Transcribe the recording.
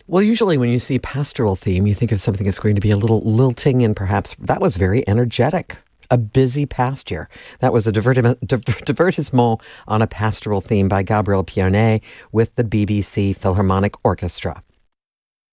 Well, usually when you see pastoral theme, you think of something that's going to be a little lilting, and perhaps that was very energetic. A busy past year. That was a divertissement on a pastoral theme by Gabriel Pierné with the BBC Philharmonic Orchestra.